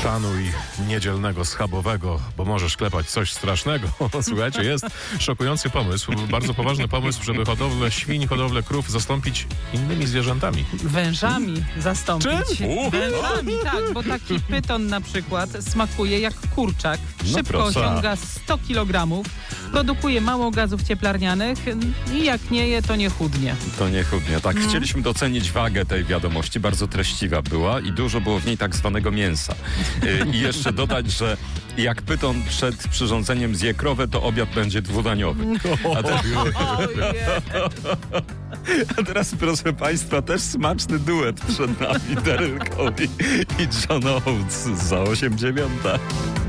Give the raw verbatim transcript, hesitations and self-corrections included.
Szanuj niedzielnego schabowego, bo możesz klepać coś strasznego. Słuchajcie, jest szokujący pomysł, bardzo poważny pomysł, żeby hodowlę świń, hodowlę krów zastąpić innymi zwierzętami. Wężami zastąpić. Czym? Wężami, tak, bo taki pyton na przykład smakuje jak kurczak, No szybko proszę. osiąga sto kilogramów, produkuje mało gazów cieplarnianych i jak nie je, to nie chudnie. To nie chudnie. Tak, chcieliśmy docenić wagę tej wiadomości. Bardzo treściwa była i dużo było w niej tak zwanego mięsa. Y, I jeszcze dodać, że jak pyton przed przyrządzeniem zje krowę, to obiad będzie dwudaniowy. A, te, a teraz, proszę Państwa, też smaczny duet przed nami. Daryl Cowie i John Oates za osiem dziewiąta.